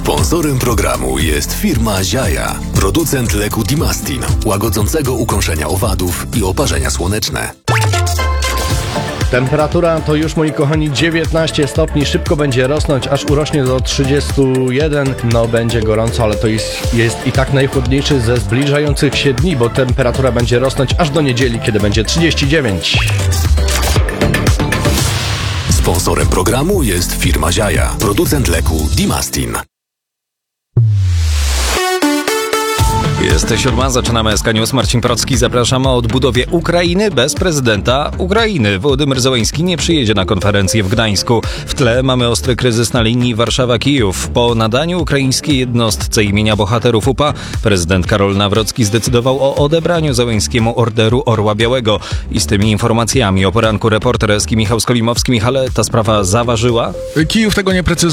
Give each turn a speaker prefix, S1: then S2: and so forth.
S1: Sponsorem programu jest firma Ziaja, producent leku Dimastin, łagodzącego ukąszenia owadów i oparzenia słoneczne.
S2: Temperatura to już, moi kochani, 19 stopni. Szybko będzie rosnąć, aż urośnie do 31. No, będzie gorąco, ale to jest i tak najchłodniejszy ze zbliżających się dni, bo temperatura będzie rosnąć aż do niedzieli, kiedy będzie 39.
S1: Sponsorem programu jest firma Ziaja, producent leku Dimastin.
S3: Jest 7, zaczynamy SK News. Marcin Procki, zapraszamy o odbudowie Ukrainy bez prezydenta Ukrainy. Wołodymyr Zełenski nie przyjedzie na konferencję w Gdańsku. W tle mamy ostry kryzys na linii Warszawa-Kijów. Po nadaniu ukraińskiej jednostce imienia bohaterów UPA prezydent Karol Nawrocki zdecydował o odebraniu Zełenskiemu Orderu Orła Białego. I z tymi informacjami o poranku reporter Michał Skolimowski. Michale, ta sprawa zaważyła?
S4: Kijów tego nie precyzuje.